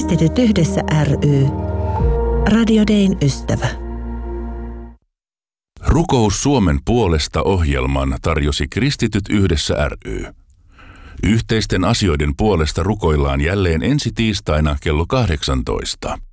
Kristityt yhdessä ry. Radio Dayn ystävä. Rukous Suomen puolesta -ohjelman tarjosi Kristityt yhdessä ry. Yhteisten asioiden puolesta rukoillaan jälleen ensi tiistaina kello 18.